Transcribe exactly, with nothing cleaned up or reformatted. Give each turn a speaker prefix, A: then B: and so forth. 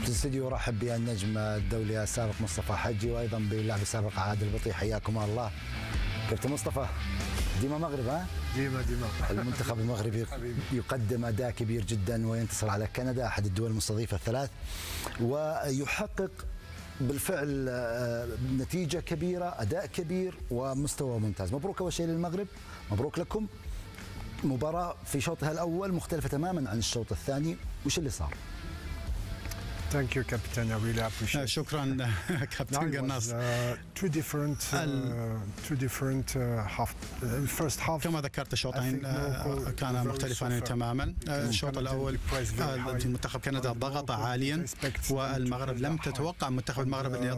A: في الاستديو ارحب بالنجم الدولي السابق مصطفى حجي، وايضا باللاعب السابق عادل بطيح. حياكم الله كابتن مصطفى. ديما مغرب ها؟
B: ديما ديما
A: المنتخب المغربي يقدم اداء كبير جدا وينتصر على كندا احد الدول المستضيفه الثلاث، ويحقق بالفعل نتيجه كبيره، اداء كبير ومستوى ممتاز. مبروك اول شيء للمغرب، مبروك لكم. مباراه في شوطها الاول مختلفه تماما عن الشوط الثاني، وش اللي صار؟
B: Thank you, Captain. I really appreciate it.
C: شكرا كابتن قناص.
B: Uh, two different, uh, two different uh, half. Uh, first half.
C: كما ذكرت الشوطين كان مختلفان تماما. الشوط الأول منتخب كندا ضغط عاليا، والمغرب لم تتوقع منتخب المغرب أن